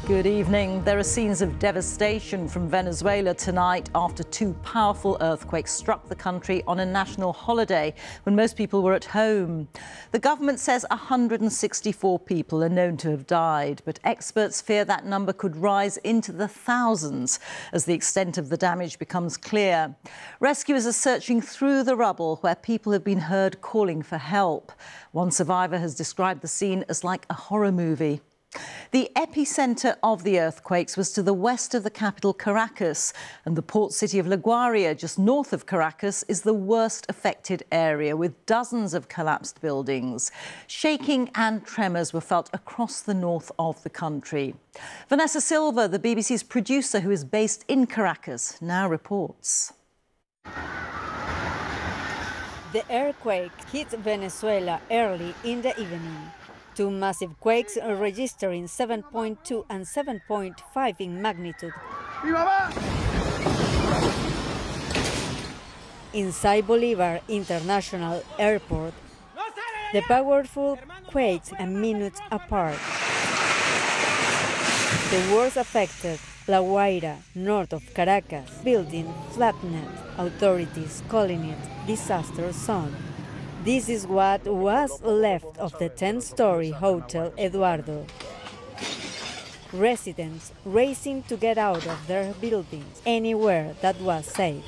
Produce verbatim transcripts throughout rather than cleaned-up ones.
Good evening. There are scenes of devastation from Venezuela tonight after two powerful earthquakes struck the country on a national holiday when most people were at home. The government says one hundred sixty-four people are known to have died, but experts fear that number could rise into the thousands as the extent of the damage becomes clear. Rescuers are searching through the rubble where people have been heard calling for help. One survivor has described the scene as like a horror movie. The epicentre of the earthquakes was to the west of the capital, Caracas, and the port city of La Guaira, just north of Caracas, is the worst affected area, with dozens of collapsed buildings. Shaking and tremors were felt across the north of the country. Vanessa Silva, the B B C's producer who is based in Caracas, now reports. The earthquake hit Venezuela early in the evening. Two massive quakes registering seven point two and seven point five in magnitude. Inside Bolivar International Airport, the powerful quakes a minute apart. The worst affected, La Guaira, north of Caracas, building flattened, authorities calling it disaster zone. This is what was left of the ten-story Hotel Eduardo. Residents racing to get out of their buildings anywhere that was safe.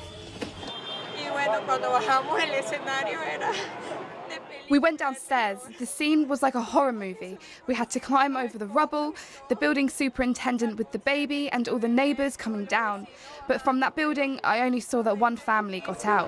We went downstairs. The scene was like a horror movie. We had to climb over the rubble, the building superintendent with the baby and all the neighbours coming down. But from that building, I only saw that one family got out.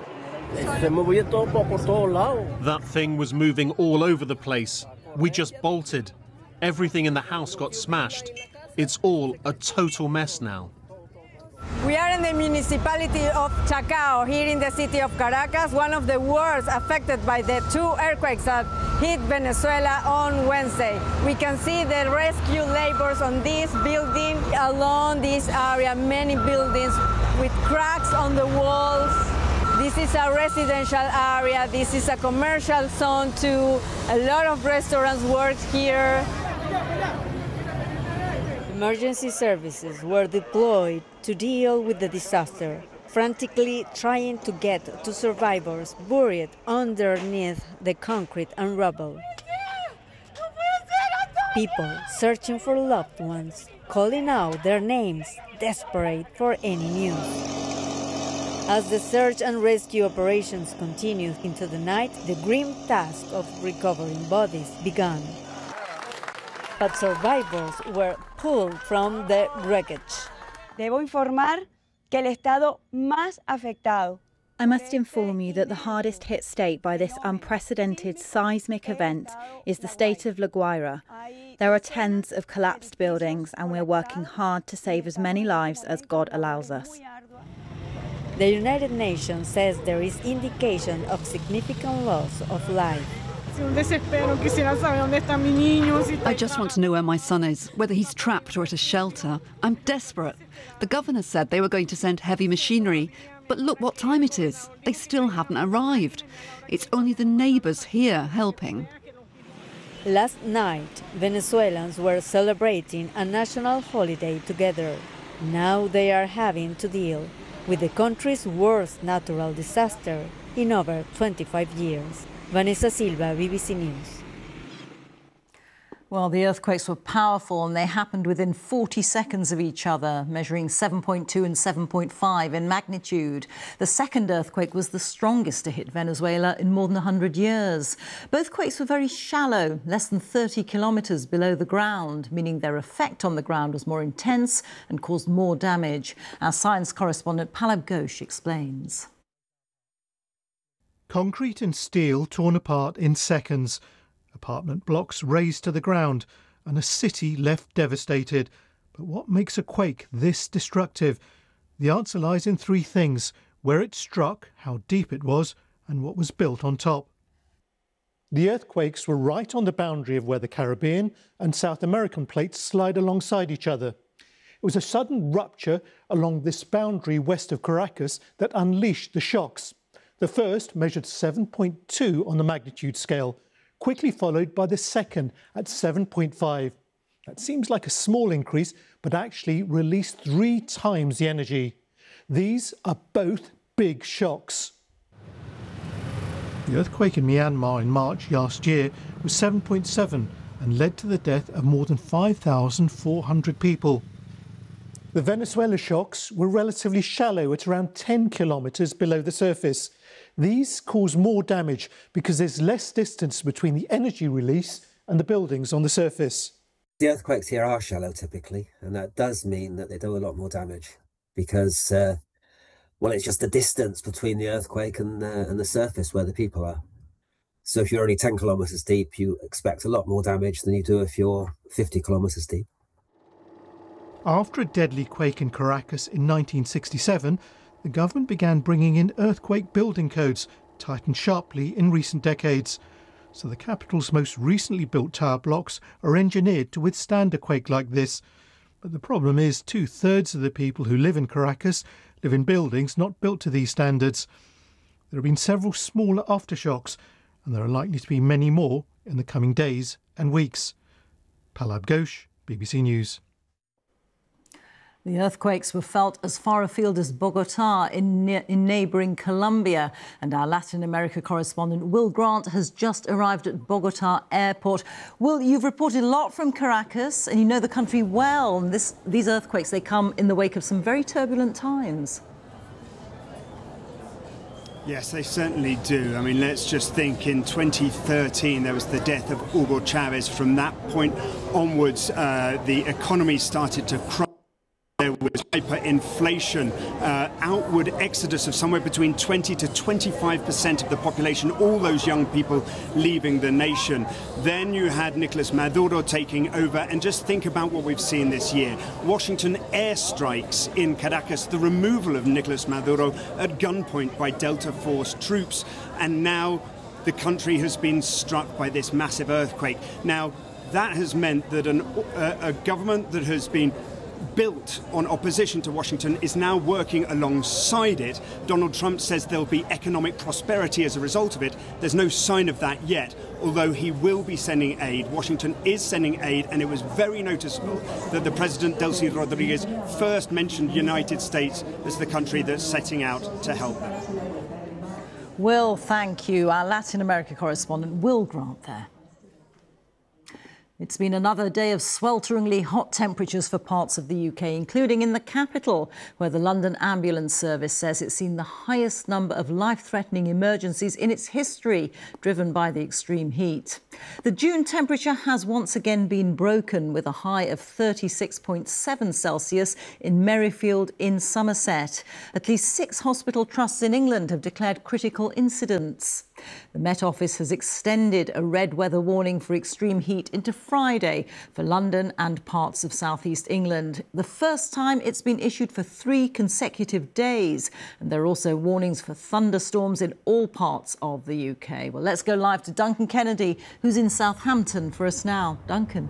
That thing was moving all over the place. We just bolted. Everything in the house got smashed. It's all a total mess now. We are in the municipality of Chacao, here in the city of Caracas, one of the worst affected by the two earthquakes that hit Venezuela on Wednesday. We can see the rescue labors on this building, along this area, many buildings with cracks on the walls. This is a residential area, this is a commercial zone too. A lot of restaurants work here. Emergency services were deployed to deal with the disaster, frantically trying to get to survivors buried underneath the concrete and rubble. People searching for loved ones, calling out their names, desperate for any news. As the search and rescue operations continued into the night, the grim task of recovering bodies began. But survivors were pulled from the wreckage. Debo informar que el estado más afectado. I must inform you that the hardest hit state by this unprecedented seismic event is the state of La Guaira. There are tens of collapsed buildings and we're working hard to save as many lives as God allows us. The United Nations says there is indication of significant loss of life. I just want to know where my son is, whether he's trapped or at a shelter. I'm desperate. The governor said they were going to send heavy machinery, but look what time it is. They still haven't arrived. It's only the neighbours here helping. Last night, Venezuelans were celebrating a national holiday together. Now they are having to deal with the country's worst natural disaster in over twenty-five years. Vanessa Silva, B B C News. Well, the earthquakes were powerful and they happened within forty seconds of each other, measuring seven point two and seven point five in magnitude. The second earthquake was the strongest to hit Venezuela in more than one hundred years. Both quakes were very shallow, less than thirty kilometres below the ground, meaning their effect on the ground was more intense and caused more damage. Our science correspondent Palab Ghosh explains. Concrete and steel torn apart in seconds. Apartment blocks razed to the ground and a city left devastated. But what makes a quake this destructive? The answer lies in three things: where it struck, how deep it was, and what was built on top. The earthquakes were right on the boundary of where the Caribbean and South American plates slide alongside each other. It was a sudden rupture along this boundary west of Caracas that unleashed the shocks. The first measured seven point two on the magnitude scale, quickly followed by the second at seven point five. That seems like a small increase, but actually released three times the energy. These are both big shocks. The earthquake in Myanmar in March last year was seven point seven and led to the death of more than five thousand four hundred people. The Venezuela shocks were relatively shallow at around ten kilometres below the surface. These cause more damage because there's less distance between the energy release and the buildings on the surface. The earthquakes here are shallow typically, and that does mean that they do a lot more damage because, uh, well, it's just the distance between the earthquake and, uh, and the surface where the people are. So if you're only ten kilometres deep, you expect a lot more damage than you do if you're fifty kilometres deep. After a deadly quake in Caracas in nineteen sixty-seven, the government began bringing in earthquake building codes, tightened sharply in recent decades. So the capital's most recently built tower blocks are engineered to withstand a quake like this. But the problem is two-thirds of the people who live in Caracas live in buildings not built to these standards. There have been several smaller aftershocks, and there are likely to be many more in the coming days and weeks. Palab Ghosh, B B C News. The earthquakes were felt as far afield as Bogota in, in neighbouring Colombia. And our Latin America correspondent Will Grant has just arrived at Bogota Airport. Will, you've reported a lot from Caracas and you know the country well. And this, these earthquakes, they come in the wake of some very turbulent times. Yes, they certainly do. I mean, let's just think in twenty thirteen, there was the death of Hugo Chavez. From that point onwards, uh, the economy started to crumble. There was hyperinflation, uh, outward exodus of somewhere between twenty to twenty-five percent of the population, all those young people leaving the nation. Then you had Nicolas Maduro taking over, and just think about what we've seen this year. Washington airstrikes in Caracas, the removal of Nicolas Maduro at gunpoint by Delta Force troops, and now the country has been struck by this massive earthquake. Now, that has meant that an, uh, a government that has been built on opposition to Washington is now working alongside it. Donald Trump says there'll be economic prosperity as a result of it. There's no sign of that yet, although he will be sending aid. Washington is sending aid, and it was very noticeable that the President, Delcy Rodriguez, first mentioned the United States as the country that's setting out to help them. Will, thank you. Our Latin America correspondent Will Grant there. It's been another day of swelteringly hot temperatures for parts of the U K, including in the capital, where the London Ambulance Service says it's seen the highest number of life-threatening emergencies in its history, driven by the extreme heat. The June temperature has once again been broken, with a high of thirty-six point seven Celsius in Merrifield in Somerset. At least six hospital trusts in England have declared critical incidents. The Met Office has extended a red weather warning for extreme heat into Friday for London and parts of southeast England. The first time it's been issued for three consecutive days. And there are also warnings for thunderstorms in all parts of the U K. Well, let's go live to Duncan Kennedy, who's in Southampton for us now. Duncan.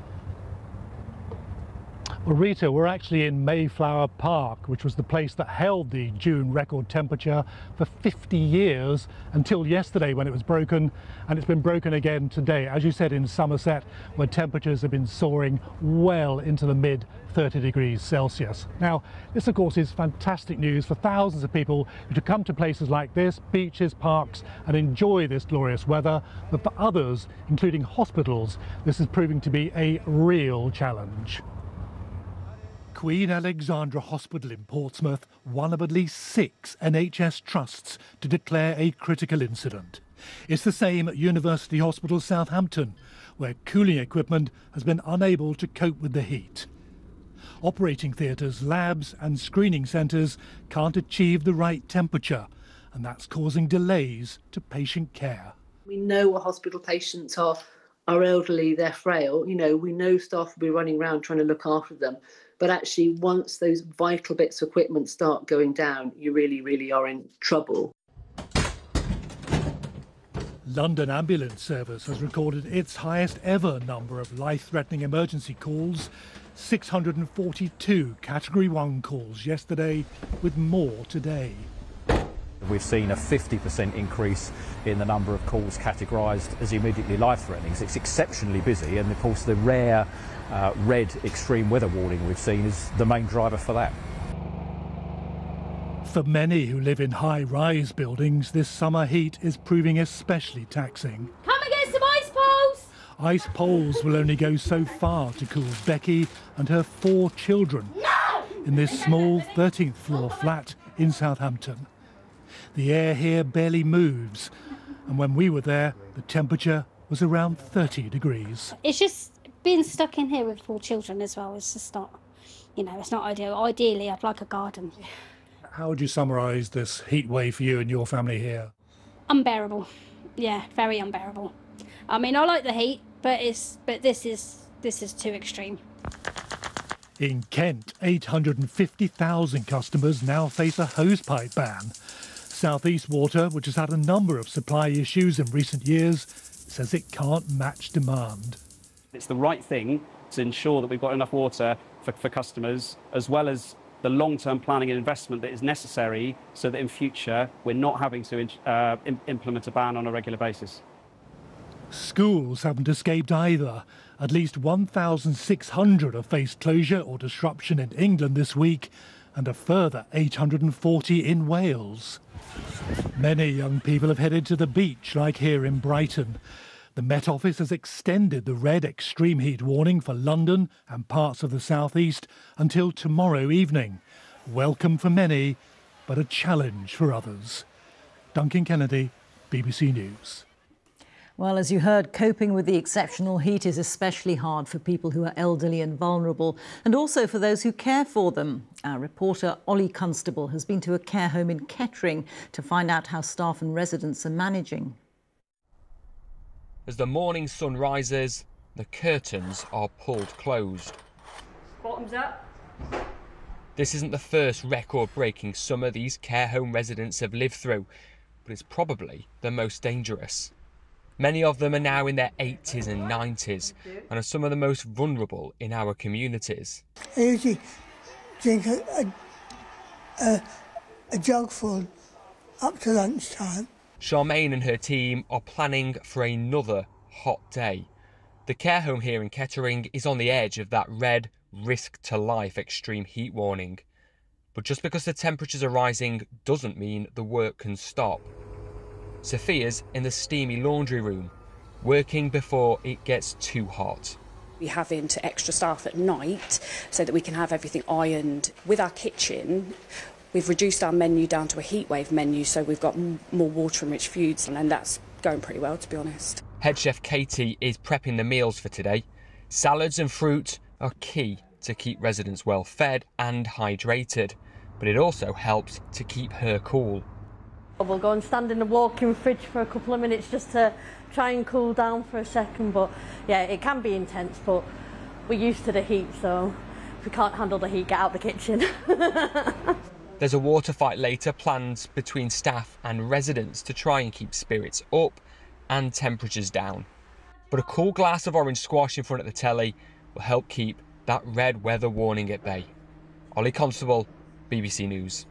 Well, Rita, we're actually in Mayflower Park, which was the place that held the June record temperature for fifty years until yesterday when it was broken, and it's been broken again today, as you said, in Somerset, where temperatures have been soaring well into the mid thirty degrees Celsius. Now, this of course is fantastic news for thousands of people who to come to places like this, beaches, parks, and enjoy this glorious weather, but for others, including hospitals, this is proving to be a real challenge. Queen Alexandra Hospital in Portsmouth, one of at least six N H S trusts to declare a critical incident. It's the same at University Hospital Southampton, where cooling equipment has been unable to cope with the heat. Operating theatres, labs and screening centres can't achieve the right temperature, and that's causing delays to patient care. We know what hospital patients are, are elderly, they're frail. You know, we know staff will be running around trying to look after them. But actually, once those vital bits of equipment start going down, you really, really are in trouble. London Ambulance Service has recorded its highest ever number of life-threatening emergency calls, six hundred forty-two Category one calls yesterday, with more today. We've seen a fifty percent increase in the number of calls categorised as immediately life-threatening. It's exceptionally busy, and of course the rare uh, red extreme weather warning we've seen is the main driver for that. For many who live in high-rise buildings, this summer heat is proving especially taxing. Come and get some ice poles! Ice poles will only go so far to cool Becky and her four children No! in this small thirteenth floor flat in Southampton. The air here barely moves, and when we were there, the temperature was around thirty degrees. It's just being stuck in here with four children as well. It's just not, you know, it's not ideal. Ideally, I'd like a garden. How would you summarise this heat wave for you and your family here? Unbearable. Yeah, very unbearable. I mean, I like the heat, but it's but this is this is too extreme. In Kent, eight hundred fifty thousand customers now face a hosepipe ban. South East Water, which has had a number of supply issues in recent years, says it can't match demand. It's the right thing to ensure that we've got enough water for, for customers, as well as the long-term planning and investment that is necessary so that in future we're not having to uh, im- implement a ban on a regular basis. Schools haven't escaped either. At least one thousand six hundred have faced closure or disruption in England this week, and a further eight hundred forty in Wales. Many young people have headed to the beach, like here in Brighton. The Met Office has extended the red extreme heat warning for London and parts of the southeast until tomorrow evening. Welcome for many, but a challenge for others. Duncan Kennedy, B B C News. Well, as you heard, coping with the exceptional heat is especially hard for people who are elderly and vulnerable, and also for those who care for them. Our reporter Ollie Constable has been to a care home in Kettering to find out how staff and residents are managing. As the morning sun rises, the curtains are pulled closed. Bottoms up. This isn't the first record-breaking summer these care home residents have lived through, but it's probably the most dangerous. Many of them are now in their eighties and nineties and are some of the most vulnerable in our communities. I usually drink a, a, a, a jug full up to lunchtime. Charmaine and her team are planning for another hot day. The care home here in Kettering is on the edge of that red risk to life extreme heat warning. But just because the temperatures are rising doesn't mean the work can stop. Sophia's in the steamy laundry room, working before it gets too hot. We have into extra staff at night so that we can have everything ironed. With our kitchen, we've reduced our menu down to a heatwave menu, so we've got m- more water and rich foods, and that's going pretty well, to be honest. Head chef Katie is prepping the meals for today. Salads and fruit are key to keep residents well fed and hydrated, but it also helps to keep her cool. We'll go and stand in the walk-in fridge for a couple of minutes just to try and cool down for a second, but yeah, it can be intense, but we're used to the heat, so if we can't handle the heat, get out the kitchen. There's a water fight later planned between staff and residents to try and keep spirits up and temperatures down. But a cool glass of orange squash in front of the telly will help keep that red weather warning at bay. Ollie Constable, B B C News.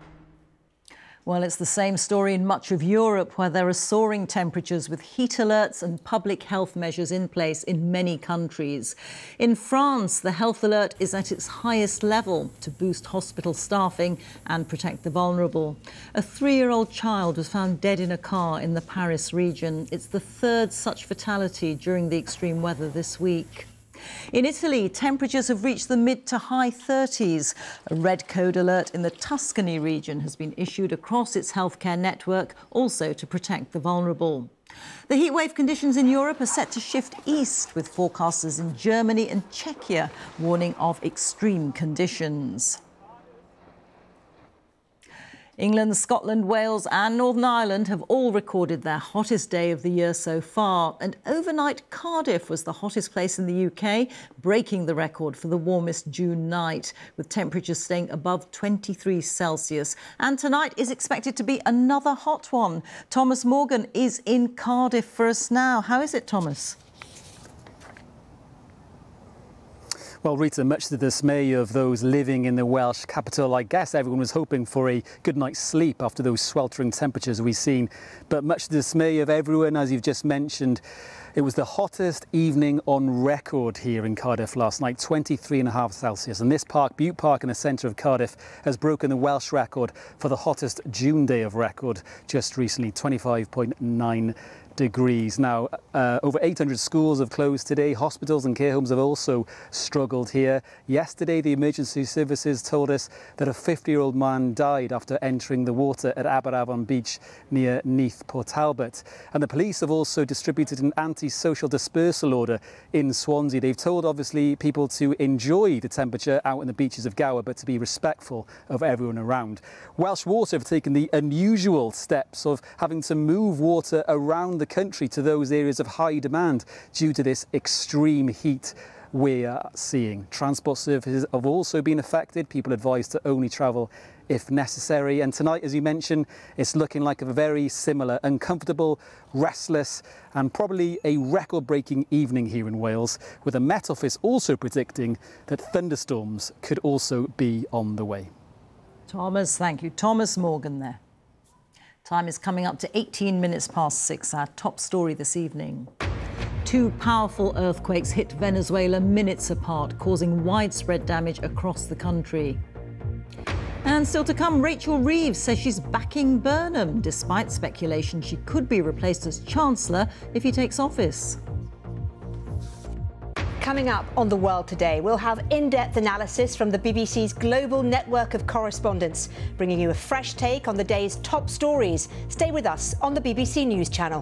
Well, it's the same story in much of Europe, where there are soaring temperatures with heat alerts and public health measures in place in many countries. In France, the health alert is at its highest level to boost hospital staffing and protect the vulnerable. A three-year-old child was found dead in a car in the Paris region. It's the third such fatality during the extreme weather this week. In Italy, temperatures have reached the mid to high thirties. A red code alert in the Tuscany region has been issued across its healthcare network, also to protect the vulnerable. The heatwave conditions in Europe are set to shift east, with forecasters in Germany and Czechia warning of extreme conditions. England, Scotland, Wales and Northern Ireland have all recorded their hottest day of the year so far. And overnight, Cardiff was the hottest place in the U K, breaking the record for the warmest June night, with temperatures staying above twenty-three Celsius. And tonight is expected to be another hot one. Thomas Morgan is in Cardiff for us now. How is it, Thomas? Well, Rita, much to the dismay of those living in the Welsh capital, I guess everyone was hoping for a good night's sleep after those sweltering temperatures we've seen. But much to the dismay of everyone, as you've just mentioned, it was the hottest evening on record here in Cardiff last night, twenty-three and a half Celsius. And this park, Bute Park in the centre of Cardiff, has broken the Welsh record for the hottest June day of record just recently, twenty-five point nine degrees. Now, uh, over eight hundred schools have closed today. Hospitals and care homes have also struggled here. Yesterday, the emergency services told us that a fifty-year-old man died after entering the water at Aberafon Beach near Neath, Port Talbot. And the police have also distributed an anti-social dispersal order in Swansea. They've told, obviously, people to enjoy the temperature out in the beaches of Gower, but to be respectful of everyone around. Welsh Water have taken the unusual steps of having to move water around the country to those areas of high demand due to this extreme heat we are seeing. Transport services have also been affected. People advised to only travel if necessary. And tonight, as you mentioned, it's looking like a very similar, uncomfortable, restless and probably a record-breaking evening here in Wales, with the Met Office also predicting that thunderstorms could also be on the way. Thomas, thank you. Thomas Morgan there. Time is coming up to eighteen minutes past six. Our top story this evening. Two powerful earthquakes hit Venezuela minutes apart, causing widespread damage across the country. And still to come, Rachel Reeves says she's backing Burnham, despite speculation she could be replaced as Chancellor if he takes office. Coming up on The World Today, we'll have in-depth analysis from the B B C's global network of correspondents, bringing you a fresh take on the day's top stories. Stay with us on the B B C News Channel.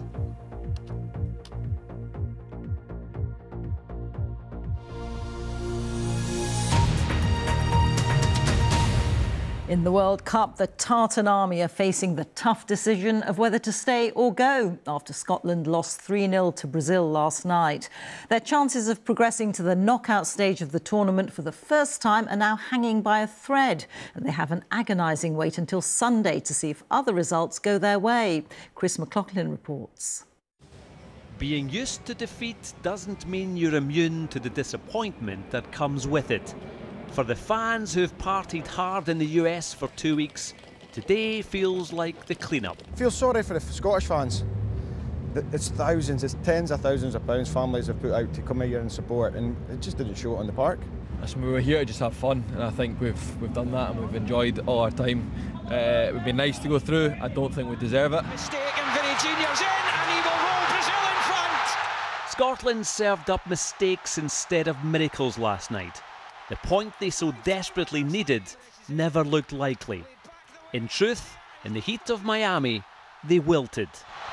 In the World Cup, the Tartan Army are facing the tough decision of whether to stay or go after Scotland lost three nil to Brazil last night. Their chances of progressing to the knockout stage of the tournament for the first time are now hanging by a thread, and they have an agonising wait until Sunday to see if other results go their way. Chris McLaughlin reports. Being used to defeat doesn't mean you're immune to the disappointment that comes with it. For the fans who've partied hard in the U S for two weeks, today feels like the clean-up. I feel sorry for the Scottish fans. It's thousands, it's tens of thousands of pounds families have put out to come here and support, and it just didn't show it on the park. Listen, we were here to just have fun, and I think we've we've done that and we've enjoyed all our time. Uh, it would be nice to go through. I don't think we deserve it. Mistake and Vinny Junior's in, and he will roll Brazil in front. Scotland served up mistakes instead of miracles last night. The point they so desperately needed never looked likely. In truth, in the heat of Miami, they wilted.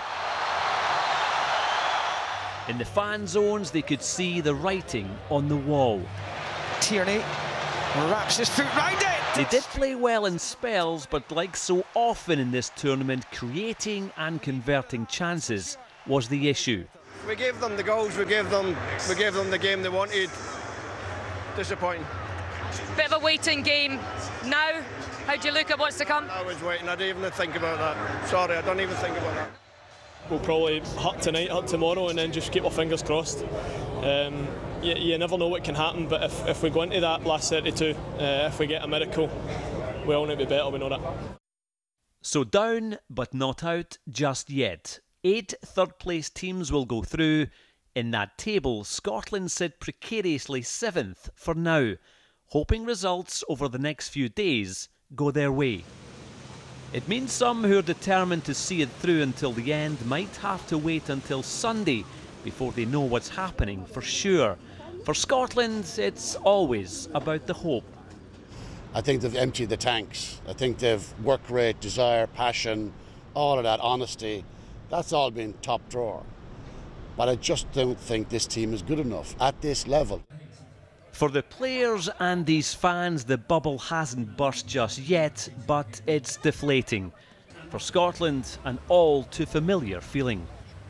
In the fan zones, they could see the writing on the wall. Tierney wraps his foot round it. They did play well in spells, but like so often in this tournament, creating and converting chances was the issue. We gave them the goals, we gave them, we gave them the game they wanted. Disappointing. Bit of a waiting game. Now, how do you look at what's to come? I was waiting, I didn't even think about that. Sorry, I don't even think about that. We'll probably hut tonight, hut tomorrow, and then just keep our fingers crossed. Um, you, you never know what can happen, but if, if we go into that last thirty-two, uh, if we get a miracle, we all need to be better, we know that. So down, but not out just yet. Eight third-place teams will go through. In that table, Scotland sit precariously seventh for now, hoping results over the next few days go their way. It means some who are determined to see it through until the end might have to wait until Sunday before they know what's happening for sure. For Scotland, it's always about the hope. I think they've emptied the tanks. I think they've work rate, desire, passion, all of that, honesty. That's all been top drawer. But I just don't think this team is good enough at this level. For the players and these fans, the bubble hasn't burst just yet, but it's deflating. For Scotland, an all too familiar feeling.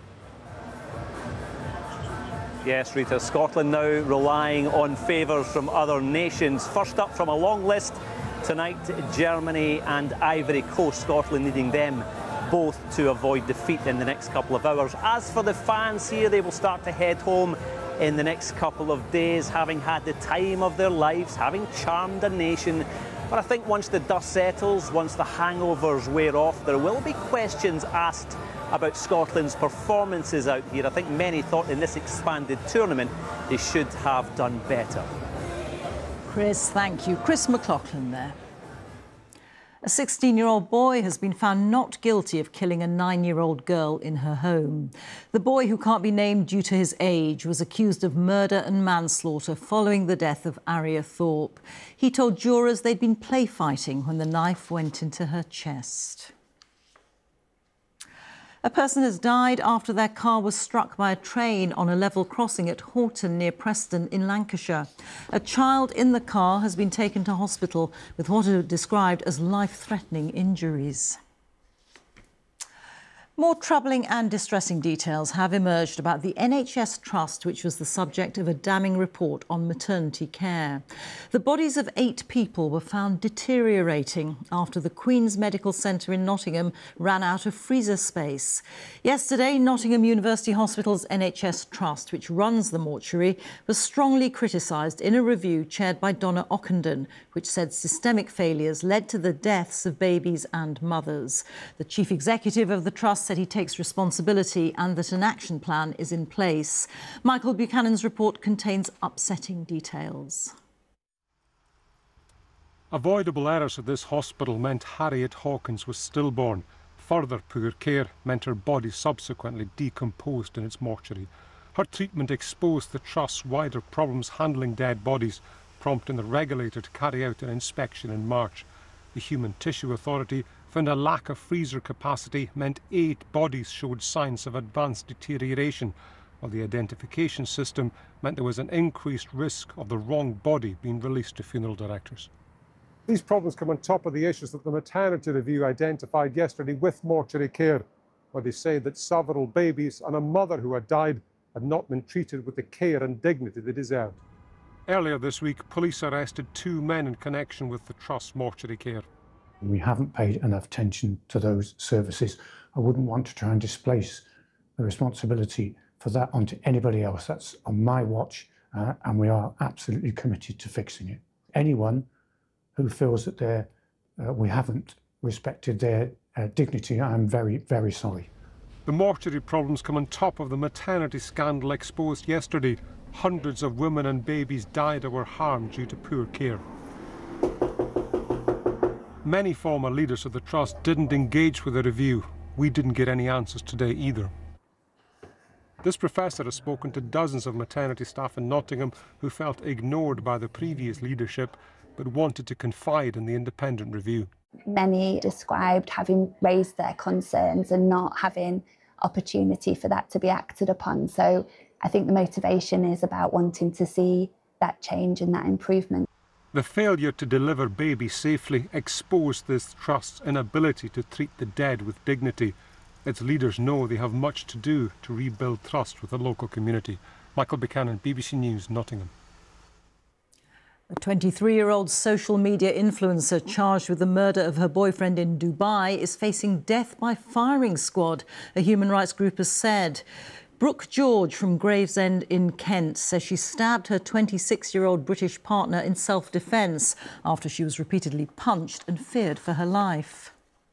Yes, Rita, Scotland now relying on favours from other nations. First up from a long list tonight, Germany and Ivory Coast. Scotland needing them both to avoid defeat in the next couple of hours. As for the fans here, they will start to head home in the next couple of days, having had the time of their lives, having charmed a nation. But I think once the dust settles, once the hangovers wear off, there will be questions asked about Scotland's performances out here. I think many thought in this expanded tournament they should have done better. Chris, thank you. Chris McLaughlin there. A sixteen-year-old boy has been found not guilty of killing a nine-year-old girl in her home. The boy, who can't be named due to his age, was accused of murder and manslaughter following the death of Aria Thorpe. He told jurors they'd been play fighting when the knife went into her chest. A person has died after their car was struck by a train on a level crossing at Horton near Preston in Lancashire. A child in the car has been taken to hospital with what are described as life-threatening injuries. More troubling and distressing details have emerged about the N H S Trust, which was the subject of a damning report on maternity care. The bodies of eight people were found deteriorating after the Queen's Medical Centre in Nottingham ran out of freezer space. Yesterday, Nottingham University Hospital's N H S Trust, which runs the mortuary, was strongly criticised in a review chaired by Donna Ockenden, which said systemic failures led to the deaths of babies and mothers. The chief executive of the Trust said he takes responsibility and that an action plan is in place. Michael Buchanan's report contains upsetting details. Avoidable errors at this hospital meant Harriet Hawkins was stillborn. Further poor care meant her body subsequently decomposed in its mortuary. Her treatment exposed the Trust's wider problems handling dead bodies, prompting the regulator to carry out an inspection in March. The Human Tissue Authority found a lack of freezer capacity meant eight bodies showed signs of advanced deterioration, while the identification system meant there was an increased risk of the wrong body being released to funeral directors. These problems come on top of the issues that the maternity review identified yesterday with mortuary care, where they say that several babies and a mother who had died had not been treated with the care and dignity they deserved. Earlier this week, police arrested two men in connection with the Trust's mortuary care. We haven't paid enough attention to those services. I wouldn't want to try and displace the responsibility for that onto anybody else. That's on my watch, uh, and we are absolutely committed to fixing it. Anyone who feels that they're, uh, we haven't respected their uh, dignity, I'm very, very sorry. The mortuary problems come on top of the maternity scandal exposed yesterday. Hundreds of women and babies died or were harmed due to poor care. Many former leaders of the Trust didn't engage with the review. We didn't get any answers today either. This professor has spoken to dozens of maternity staff in Nottingham who felt ignored by the previous leadership but wanted to confide in the independent review. Many described having raised their concerns and not having opportunity for that to be acted upon. So I think the motivation is about wanting to see that change and that improvement. The failure to deliver babies safely exposed this Trust's inability to treat the dead with dignity. Its leaders know they have much to do to rebuild trust with the local community. Michael Buchanan, B B C News, Nottingham. A twenty-three-year-old social media influencer charged with the murder of her boyfriend in Dubai is facing death by firing squad, a human rights group has said. Brooke George from Gravesend in Kent says she stabbed her twenty-six-year-old British partner in self-defence after she was repeatedly punched and feared for her life.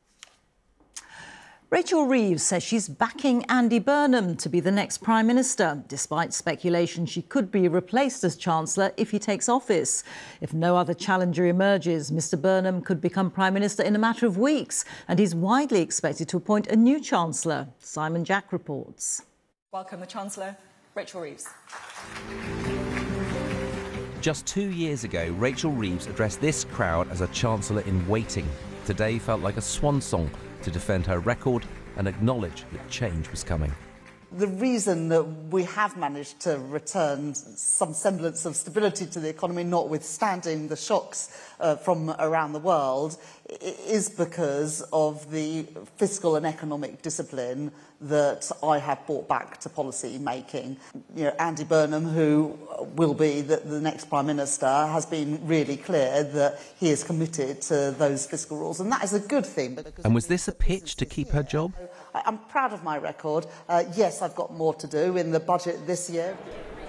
Rachel Reeves says she's backing Andy Burnham to be the next Prime Minister, despite speculation she could be replaced as Chancellor if he takes office. If no other challenger emerges, Mr Burnham could become Prime Minister in a matter of weeks, and he's widely expected to appoint a new Chancellor. Simon Jack reports. Welcome the Chancellor, Rachel Reeves. Just two years ago, Rachel Reeves addressed this crowd as a Chancellor in waiting. Today felt like a swan song to defend her record and acknowledge that change was coming. The reason that we have managed to return some semblance of stability to the economy, notwithstanding the shocks uh, from around the world, is because of the fiscal and economic discipline that I have brought back to policy making. You know, Andy Burnham, who will be the, the next Prime Minister, has been really clear that he is committed to those fiscal rules, and that is a good thing. And was this a pitch to keep her job? I'm proud of my record. Uh, yes, I've got more to do in the budget this year.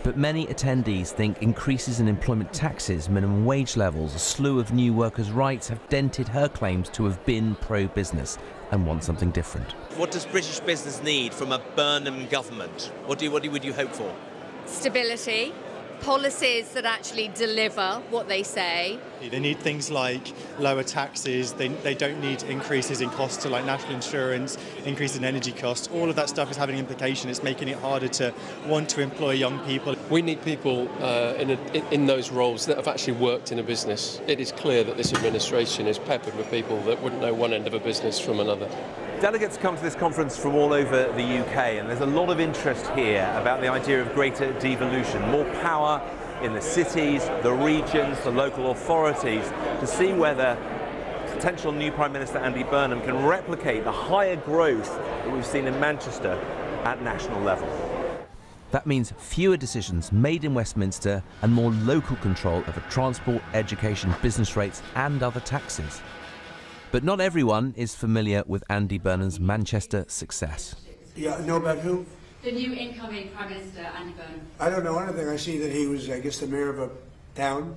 But many attendees think increases in employment taxes, minimum wage levels, a slew of new workers' rights have dented her claims to have been pro-business and want something different. What does British business need from a Burnham government? What, do you, what would you hope for? Stability, policies that actually deliver what they say. They need things like lower taxes, they, they don't need increases in costs to like national insurance, increase in energy costs. All of that stuff is having an implication. It's making it harder to want to employ young people. We need people uh, in, a, in those roles that have actually worked in a business. It is clear that this administration is peppered with people that wouldn't know one end of a business from another. Delegates come to this conference from all over the U K, and there's a lot of interest here about the idea of greater devolution, more power in the cities, the regions, the local authorities, to see whether potential new Prime Minister Andy Burnham can replicate the higher growth that we've seen in Manchester at national level. That means fewer decisions made in Westminster and more local control over transport, education, business rates and other taxes. But not everyone is familiar with Andy Burnham's Manchester success. Yeah, know about who? The new incoming Prime Minister, Andy Burnham. I don't know anything. I see that he was, I guess, the mayor of a town.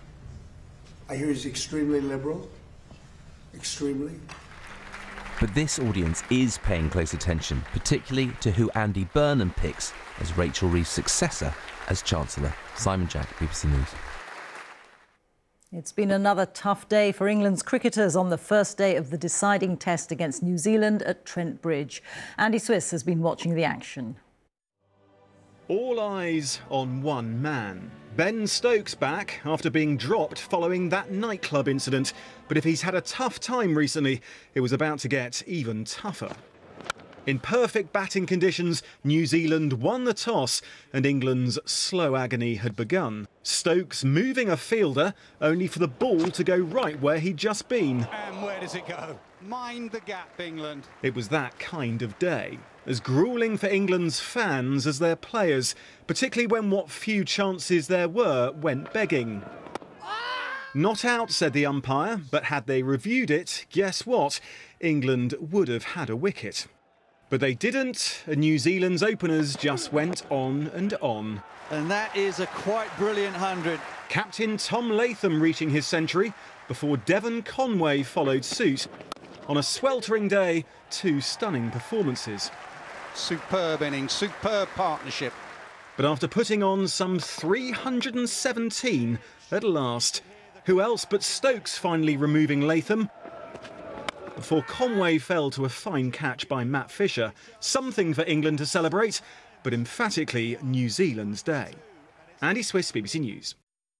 I hear he's extremely liberal. Extremely. But this audience is paying close attention, particularly to who Andy Burnham picks as Rachel Reeves' successor as Chancellor. Simon Jack, B B C News. It's been another tough day for England's cricketers on the first day of the deciding test against New Zealand at Trent Bridge. Andy Swiss has been watching the action. All eyes on one man. Ben Stokes back after being dropped following that nightclub incident. But if he's had a tough time recently, it was about to get even tougher. In perfect batting conditions, New Zealand won the toss and England's slow agony had begun. Stokes moving a fielder, only for the ball to go right where he'd just been. And where does it go? Mind the gap, England. It was that kind of day. As gruelling for England's fans as their players, particularly when what few chances there were went begging. Not out, said the umpire, but had they reviewed it, guess what? England would have had a wicket. But they didn't, and New Zealand's openers just went on and on. And that is a quite brilliant hundred. Captain Tom Latham reaching his century before Devon Conway followed suit. On a sweltering day, two stunning performances. Superb innings, superb partnership. But after putting on some three hundred seventeen at last, who else but Stokes finally removing Latham? Before Conway fell to a fine catch by Matt Fisher. Something for England to celebrate, but emphatically New Zealand's day. Andy Swiss, B B C News.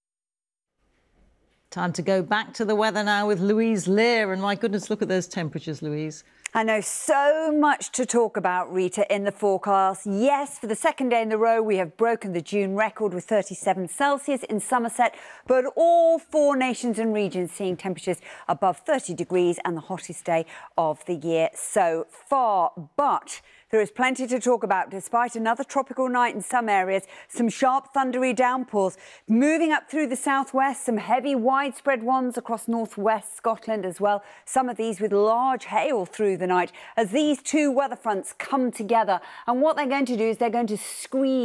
Time to go back to the weather now with Louise Lear. And my goodness, look at those temperatures, Louise. I know, so much to talk about, Rita, in the forecast. Yes, for the second day in a row, we have broken the June record with thirty-seven Celsius in Somerset, but all four nations and regions seeing temperatures above thirty degrees and the hottest day of the year so far. But there is plenty to talk about despite another tropical night in some areas, some sharp thundery downpours moving up through the southwest, some heavy widespread ones across northwest Scotland as well. Some of these with large hail through the night as these two weather fronts come together. And what they're going to do is they're going to squeeze